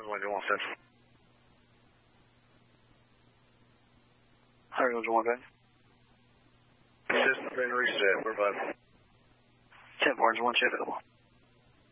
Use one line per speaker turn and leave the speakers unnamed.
1 Central.
Harry 1 Ben.
System been reset. We're 5.
10 Barnes 1 available.